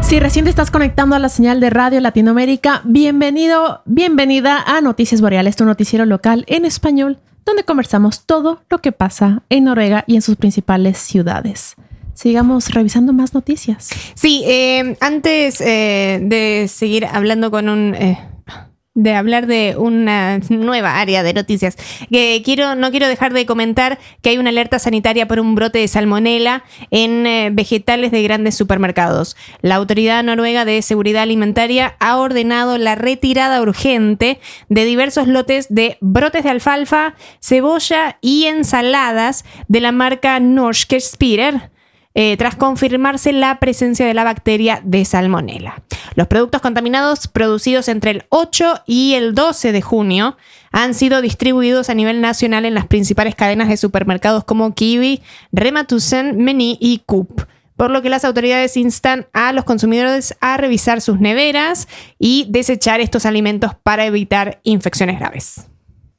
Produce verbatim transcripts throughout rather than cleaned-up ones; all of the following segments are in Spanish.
Si recién te estás conectando a la señal de Radio Latinoamérica, bienvenido, bienvenida a Noticias Boreales, tu noticiero local en español, donde conversamos todo lo que pasa en Noruega y en sus principales ciudades. Sigamos revisando más noticias. Sí, eh, antes eh, de seguir hablando con un... Eh, de hablar de una nueva área de noticias, que quiero, no quiero dejar de comentar que hay una alerta sanitaria por un brote de salmonela en eh, vegetales de grandes supermercados. La Autoridad Noruega de Seguridad Alimentaria ha ordenado la retirada urgente de diversos lotes de brotes de alfalfa, cebolla y ensaladas de la marca Norske Spirer, Eh, tras confirmarse la presencia de la bacteria de salmonela. Los productos contaminados producidos entre el ocho y el doce de junio han sido distribuidos a nivel nacional en las principales cadenas de supermercados como Kiwi, Rema tusen, Meny y Coop, por lo que las autoridades instan a los consumidores a revisar sus neveras y desechar estos alimentos para evitar infecciones graves.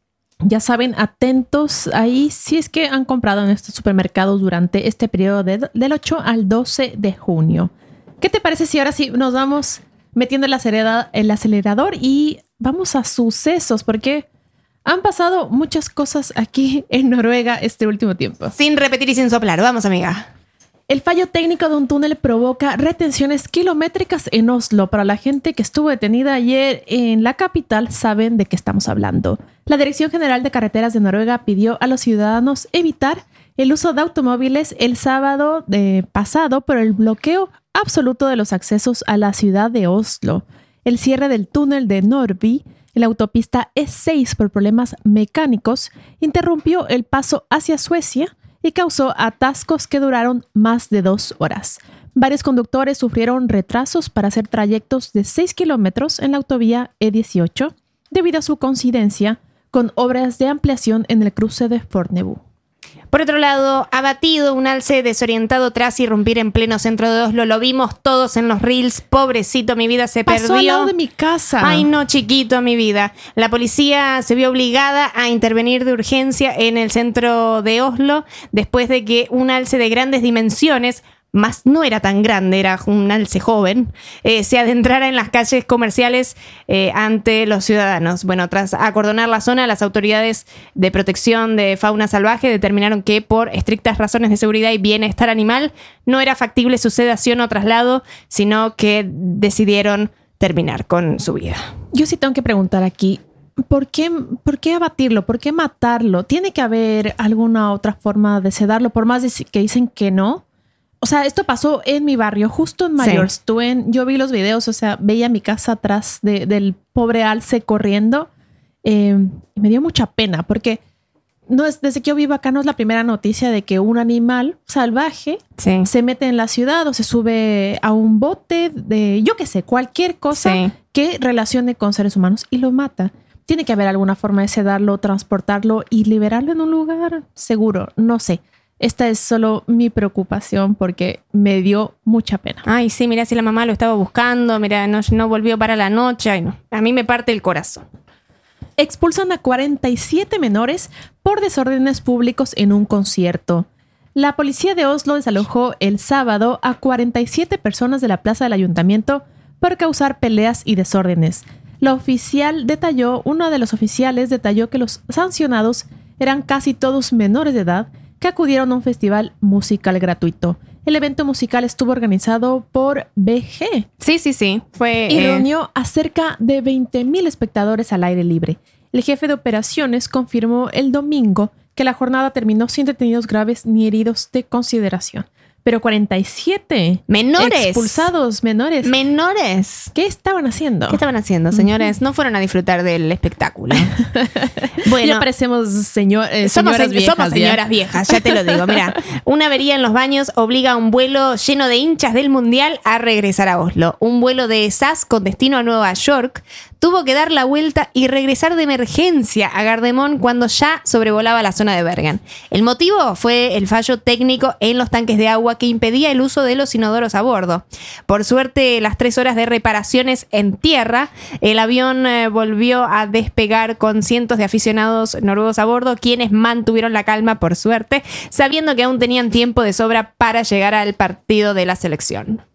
Ya saben, atentos ahí si es que han comprado en estos supermercados durante este periodo de, del ocho al doce de junio. ¿Qué te parece si ahora sí nos vamos metiendo el acelerador, el acelerador y vamos a sucesos? Porque han pasado muchas cosas aquí en Noruega este último tiempo. Sin repetir y sin soplar. Vamos, amiga. El fallo técnico de un túnel provoca retenciones kilométricas en Oslo. Para la gente que estuvo detenida ayer en la capital, saben de qué estamos hablando. La Dirección General de Carreteras de Noruega pidió a los ciudadanos evitar el uso de automóviles el sábado de pasado por el bloqueo absoluto de los accesos a la ciudad de Oslo. El cierre del túnel de Norby en la autopista E seis por problemas mecánicos interrumpió el paso hacia Suecia y causó atascos que duraron más de dos horas. Varios conductores sufrieron retrasos para hacer trayectos de seis kilómetros en la autovía E dieciocho debido a su coincidencia con obras de ampliación en el cruce de Fornebu. Por otro lado, abatido un alce desorientado tras irrumpir en pleno centro de Oslo. Lo vimos todos en los reels. Pobrecito, mi vida se Pasó perdió. al lado de mi casa. Ay, no, chiquito, mi vida. La policía se vio obligada a intervenir de urgencia en el centro de Oslo después de que un alce de grandes dimensiones, más no era tan grande, era un alce joven, eh, se adentrara en las calles comerciales eh, ante los ciudadanos. Bueno, tras acordonar la zona, las autoridades de protección de fauna salvaje determinaron que por estrictas razones de seguridad y bienestar animal no era factible su sedación o traslado, sino que decidieron terminar con su vida. Yo sí tengo que preguntar aquí, ¿por qué, por qué abatirlo? ¿Por qué matarlo? ¿Tiene que haber alguna otra forma de sedarlo? Por más que dicen que no. O sea, esto pasó en mi barrio, justo en Majorstuen. Sí. Yo vi los videos, o sea, veía mi casa atrás de, del pobre alce corriendo. Eh, y me dio mucha pena porque no es, desde que yo vivo acá no es la primera noticia de que un animal salvaje sí. se mete en la ciudad o se sube a un bote de, yo qué sé, cualquier cosa sí. que relacione con seres humanos y lo mata. Tiene que haber alguna forma de sedarlo, transportarlo y liberarlo en un lugar seguro. No sé. Esta es solo mi preocupación porque me dio mucha pena. Ay, sí, mira, si la mamá lo estaba buscando, mira, no, no volvió para la noche. Ay, no. A mí me parte el corazón. Expulsan a cuarenta y siete menores por desórdenes públicos en un concierto. La policía de Oslo desalojó el sábado a cuarenta y siete personas de la plaza del ayuntamiento por causar peleas y desórdenes. La oficial detalló, uno de los oficiales detalló que los sancionados eran casi todos menores de edad que acudieron a un festival musical gratuito. El evento musical estuvo organizado por B G. Sí, sí, sí. Fue, y eh... reunió a cerca de veinte mil espectadores al aire libre. El jefe de operaciones confirmó el domingo que la jornada terminó sin detenidos graves ni heridos de consideración. Pero cuarenta y siete menores expulsados, menores. Menores. ¿Qué estaban haciendo? ¿Qué estaban haciendo, señores? Uh-huh. No fueron a disfrutar del espectáculo. Bueno, ya parecemos señor, eh, somos, señoras viejas. Somos señoras ya. viejas, ya te lo digo. Mira, una avería en los baños obliga a un vuelo lleno de hinchas del Mundial a regresar a Oslo. Un vuelo de S A S con destino a Nueva York tuvo que dar la vuelta y regresar de emergencia a Gardermoen cuando ya sobrevolaba la zona de Bergen. El motivo fue el fallo técnico en los tanques de agua que impedía el uso de los inodoros a bordo. Por suerte, las tres horas de reparaciones en tierra, el avión eh, volvió a despegar con cientos de aficionados noruegos a bordo, quienes mantuvieron la calma, por suerte, sabiendo que aún tenían tiempo de sobra para llegar al partido de la selección.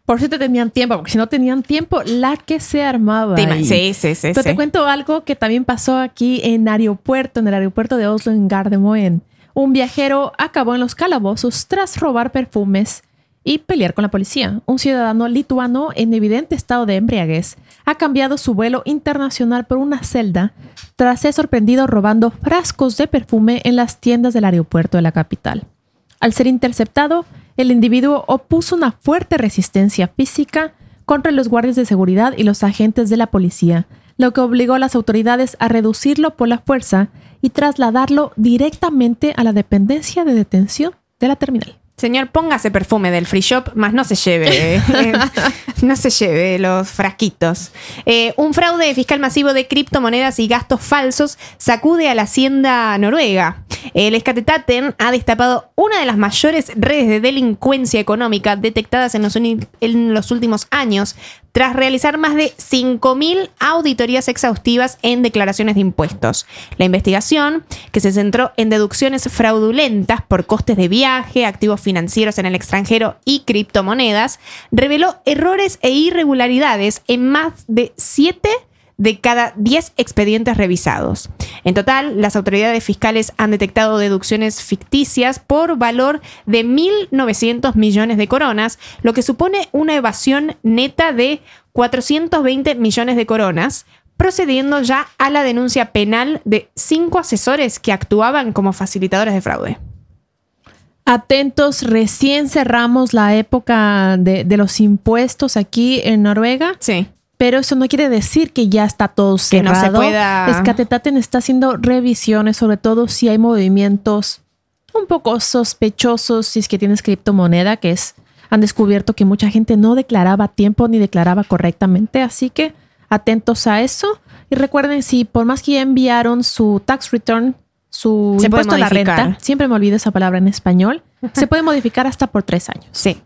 Por si te tenían tiempo, porque si no tenían tiempo, la que se armaba. Sí, sí, sí, sí. Pero sí. te cuento algo que también pasó aquí en aeropuerto, en el aeropuerto de Oslo, en Gardermoen. Un viajero acabó en los calabozos tras robar perfumes y pelear con la policía. Un ciudadano lituano en evidente estado de embriaguez ha cambiado su vuelo internacional por una celda tras ser sorprendido robando frascos de perfume en las tiendas del aeropuerto de la capital. Al ser interceptado, el individuo opuso una fuerte resistencia física contra los guardias de seguridad y los agentes de la policía, lo que obligó a las autoridades a reducirlo por la fuerza y trasladarlo directamente a la dependencia de detención de la terminal. Señor, póngase perfume del free shop, más no se lleve, eh, no se lleve los frasquitos. Eh, un fraude fiscal masivo de criptomonedas y gastos falsos sacude a la hacienda noruega. El Skatteetaten ha destapado una de las mayores redes de delincuencia económica detectadas en los, uni- en los últimos años, tras realizar más de cinco mil auditorías exhaustivas en declaraciones de impuestos. La investigación, que se centró en deducciones fraudulentas por costes de viaje, activos financieros en el extranjero y criptomonedas, reveló errores e irregularidades en más de siete de cada diez expedientes revisados. En total, las autoridades fiscales han detectado deducciones ficticias por valor de mil novecientos millones de coronas, lo que supone una evasión neta de cuatrocientos veinte millones de coronas, procediendo ya a la denuncia penal de cinco asesores que actuaban como facilitadores de fraude. Atentos, recién cerramos la época de, de los impuestos aquí en Noruega. Sí. Pero eso no quiere decir que ya está todo cerrado. Que no se pueda... Skatteetaten está haciendo revisiones, sobre todo si hay movimientos un poco sospechosos, si es que tienes criptomoneda, que es... Han descubierto que mucha gente no declaraba a tiempo ni declaraba correctamente, así que atentos a eso. Y recuerden, si por más que ya enviaron su tax return, su se impuesto a la modificar. renta, siempre me olvido esa palabra en español, se puede modificar hasta por tres años. Sí.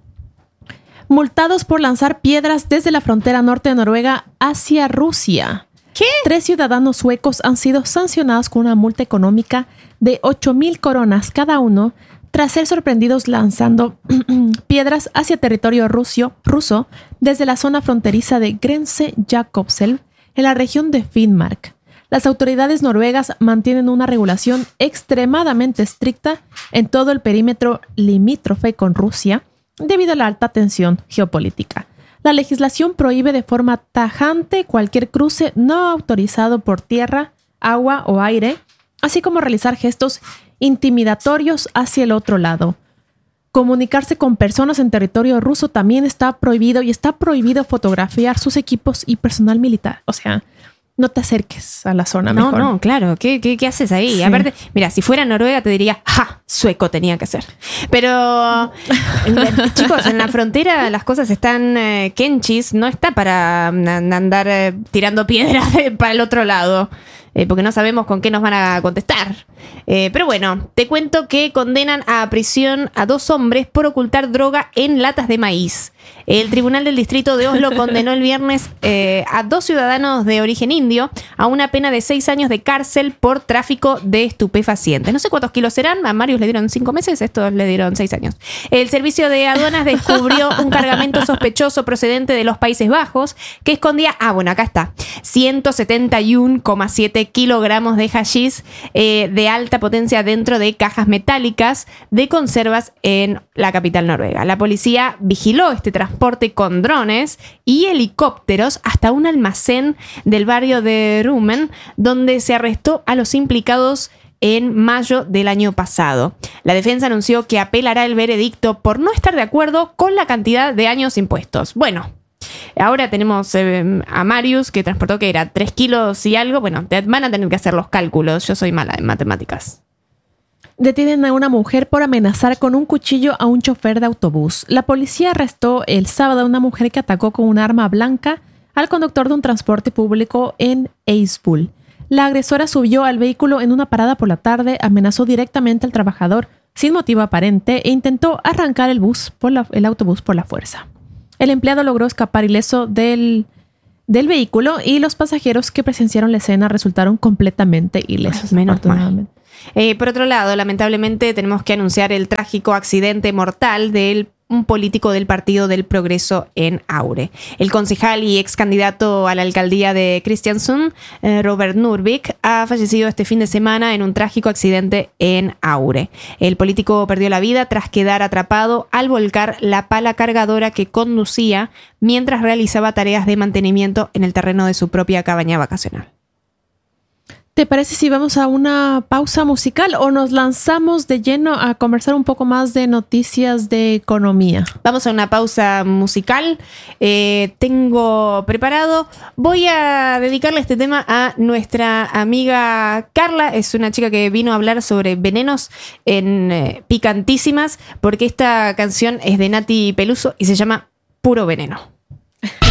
Multados por lanzar piedras desde la frontera norte de Noruega hacia Rusia. ¿Qué? Tres ciudadanos suecos han sido sancionados con una multa económica de ocho mil coronas cada uno tras ser sorprendidos lanzando piedras hacia territorio ruso, ruso desde la zona fronteriza de Grense-Jakobselv en la región de Finnmark. Las autoridades noruegas mantienen una regulación extremadamente estricta en todo el perímetro limítrofe con Rusia, debido a la alta tensión geopolítica. La legislación prohíbe de forma tajante cualquier cruce no autorizado por tierra, agua o aire, así como realizar gestos intimidatorios hacia el otro lado. Comunicarse con personas en territorio ruso también está prohibido y está prohibido fotografiar sus equipos y personal militar. O sea, no te acerques a la zona No, mejor. no, claro. ¿Qué, qué, qué haces ahí? Sí. Aparte, mira, si fuera Noruega te diría, ¡ja! Sueco tenía que ser. Pero, chicos, en la frontera las cosas están... Eh, Kenchis no está para mm, andar eh, tirando piedras de- para el otro lado. Eh, porque no sabemos con qué nos van a contestar. Eh, pero bueno, te cuento que condenan a prisión a dos hombres por ocultar droga en latas de maíz. El Tribunal del Distrito de Oslo condenó el viernes eh, a dos ciudadanos de origen indio a una pena de seis años de cárcel por tráfico de estupefacientes. No sé cuántos kilos serán, a Marius le dieron cinco meses, estos le dieron seis años. El servicio de aduanas descubrió un cargamento sospechoso procedente de los Países Bajos que escondía, ah bueno, acá está, ciento setenta y uno coma siete kilogramos de hashish eh, de alta potencia dentro de cajas metálicas de conservas en la capital noruega. La policía vigiló este transporte con drones y helicópteros hasta un almacén del barrio de Rumen, donde se arrestó a los implicados en mayo del año pasado. La defensa anunció que apelará el veredicto por no estar de acuerdo con la cantidad de años impuestos. Bueno, ahora tenemos eh, a Marius, que transportó que era tres kilos y algo. Bueno, te van a tener que hacer los cálculos. Yo soy mala en matemáticas. Detienen a una mujer por amenazar con un cuchillo a un chofer de autobús. La policía arrestó el sábado a una mujer que atacó con un arma blanca al conductor de un transporte público en Eidsvoll. La agresora subió al vehículo en una parada por la tarde, amenazó directamente al trabajador sin motivo aparente e intentó arrancar el bus por la, el autobús por la fuerza. El empleado logró escapar ileso del, del vehículo y los pasajeros que presenciaron la escena resultaron completamente ilesos. Menos mal. Eh, por otro lado, lamentablemente tenemos que anunciar el trágico accidente mortal del un político del Partido del Progreso en Aure. El concejal y ex candidato a la alcaldía de Kristiansund, eh, Robert Nordvik, ha fallecido este fin de semana en un trágico accidente en Aure. El político perdió la vida tras quedar atrapado al volcar la pala cargadora que conducía mientras realizaba tareas de mantenimiento en el terreno de su propia cabaña vacacional. ¿Te parece si vamos a una pausa musical o nos lanzamos de lleno a conversar un poco más de noticias de economía? Vamos a una pausa musical. Eh, tengo preparado. Voy a dedicarle este tema a nuestra amiga Carla. Es una chica que vino a hablar sobre venenos en eh, Picantísimas, porque esta canción es de Nati Peluso y se llama Puro Veneno.